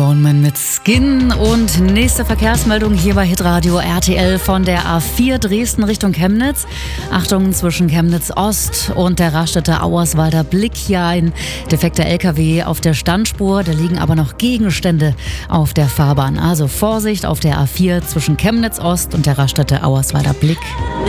Bone mit Skin und nächste Verkehrsmeldung hier bei Hitradio RTL von der A4 Dresden Richtung Chemnitz. Achtung, zwischen Chemnitz Ost und der Raststätte Auerswalder Blick hier ein defekter LKW auf der Standspur. Da liegen aber noch Gegenstände auf der Fahrbahn. Also Vorsicht auf der A4 zwischen Chemnitz Ost und der Raststätte Auerswalder Blick.